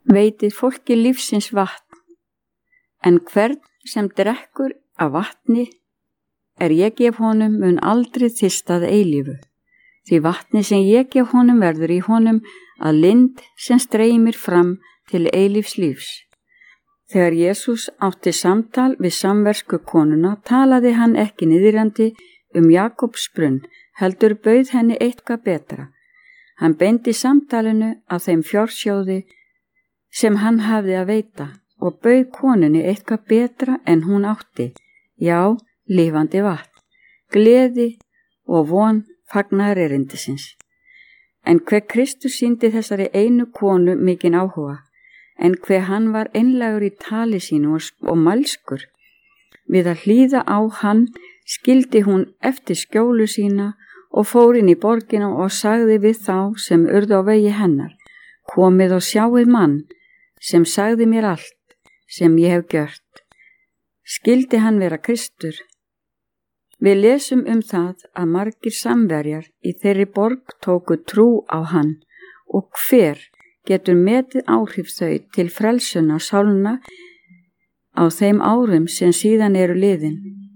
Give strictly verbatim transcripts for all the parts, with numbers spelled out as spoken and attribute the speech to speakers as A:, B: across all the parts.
A: veitið fólki lífsins vatn, en hvern sem drekkur af vatni er ég gef honum mun aldrei þyrsta að eilífu. Því vatni sem ég gef honum verður í honum að lind sem streymir fram til eilífs lífs. Þegar Jesús átti samtal við samversku konuna talaði hann ekki niðrandi um Jakobs brunn, heldur bauð henni eitthvað betra. Hann beindi samtalinu að þeim fjársjóði sem hann hafði að veita og bauð konunni eitthvað betra en hún átti, já, lifandi vatn, gleði og von fagnaðar erindisins. En hver Kristus sýndi þessari einu konu mikinn áhuga, en hver hann var einlægur í tali sínu og, og mælskur. Við að hlýða á hann skildi hún eftir skjólu sína og fór inn í borgina og sagði við þá sem urðu á vegi hennar, komið og sjáið mann sem sagði mér allt sem ég hef gjört. Skildi hann vera Kristur. Við lesum um það að margir samverjar í þeirri borg tóku trú á hann og hver getur metið áhrif þau til frelsuna sálna á þeim árum sem síðan eru liðin.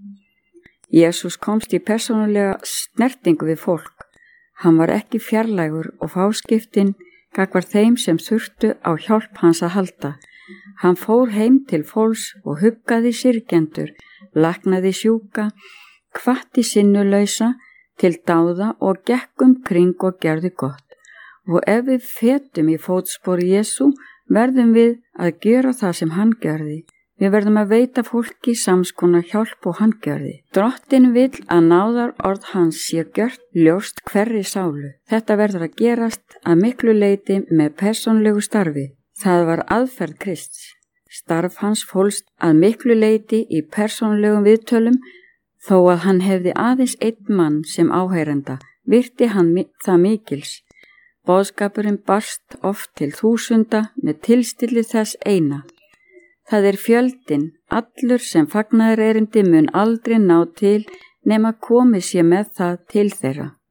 A: Jesús komst í persónulega snertingu við fólk. Hann var ekki fjarlægur og fáskiptinn gagnvart þeim sem þurftu á hjálp hans að halda. Hann fór heim til fólks og huggaði syrgjendur, læknaði sjúka, hvatti sinnulausa til dáða og gekk um kring og gerði gott. Og ef við fetum í fótspor Jesú, verðum við að gera það sem hann gerði. Við verðum að veita fólki samskonar hjálp og hann gerði. Drottinn vill að náðar orð hans sé gjört ljóst hverri sálu. Þetta verður að gerast að miklu leyti með persónlegu starfi. Það var aðferð Krists. Starf hans fólst að miklu leyti í persónlegum viðtölum. Þó að hann hefði aðeins einn mann sem áheyrenda, virti hann það mikils. Boðskapurinn barst oft til þúsunda með tilstilli þess eina. Það er fjöldinn, allur sem fagnaðarerindi mun aldrei ná til nema komið sé með það til þeirra.